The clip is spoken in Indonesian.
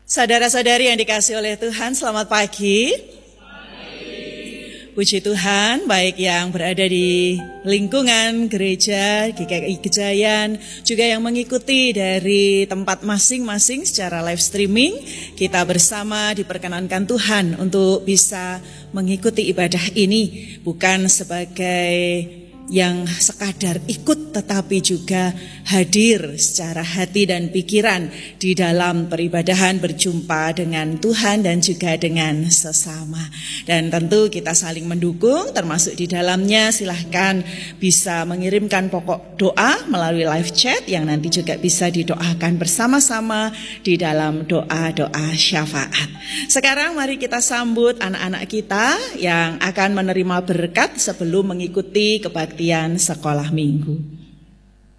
Saudara-saudari yang dikasihi oleh Tuhan, selamat pagi. Puji Tuhan, baik yang berada di lingkungan gereja GKI Gejayan, juga yang mengikuti dari tempat masing-masing secara live streaming. Kita bersama diperkenankan Tuhan untuk bisa mengikuti ibadah ini, bukan sebagai yang sekadar ikut, tetapi juga hadir secara hati dan pikiran di dalam peribadahan, berjumpa dengan Tuhan dan juga dengan sesama. Dan tentu kita saling mendukung, termasuk di dalamnya silahkan bisa mengirimkan pokok doa melalui live chat yang nanti juga bisa didoakan bersama-sama di dalam doa-doa syafaat. Sekarang mari kita sambut anak-anak kita yang akan menerima berkat sebelum mengikuti kebaktian sekolah minggu.